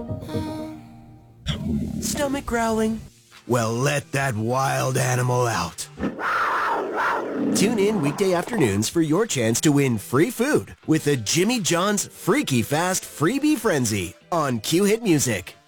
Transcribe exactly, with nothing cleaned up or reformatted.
Stomach growling? Well, let that wild animal out. Tune in weekday afternoons for your chance to win free food with the Jimmy John's Freaky Fast Freebie Frenzy on Q Hit Music.